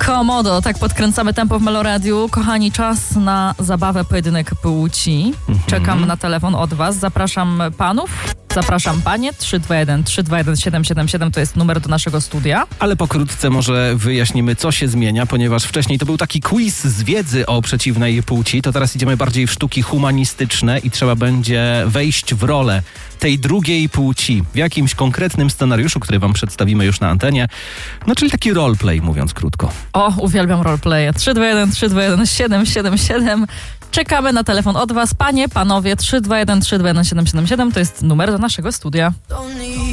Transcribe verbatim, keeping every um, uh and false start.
Komodo, tak podkręcamy tempo w Meloradiu. Kochani, czas na zabawę pojedynek płci. Czekam na telefon od was. Zapraszam panów, zapraszam panie. trzy dwa jeden trzy dwa jeden siedem siedem siedem to jest numer do naszego studia. Ale pokrótce może wyjaśnimy, co się zmienia, ponieważ wcześniej to był taki quiz z wiedzy o przeciwnej płci, to teraz idziemy bardziej w sztuki humanistyczne i trzeba będzie wejść w rolę tej drugiej płci w jakimś konkretnym scenariuszu, który wam przedstawimy już na antenie. No, czyli taki roleplay, mówiąc krótko. O, uwielbiam roleplaye. trzy dwa jeden trzy dwa jeden siedem siedem siedem. Czekamy na telefon od was. Panie, panowie, trzy dwa jeden trzy dwa jeden siedem siedem siedem to jest numer do naszego studia.